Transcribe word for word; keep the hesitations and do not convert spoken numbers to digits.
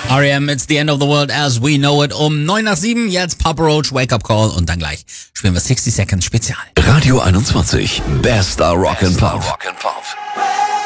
R E M, it's the end of the world as we know it. Um neun nach sieben, jetzt Papa Roach, Wake Up Call und dann gleich spielen wir sixty Seconds Spezial. Radio einundzwanzig, bester Rock and Pop.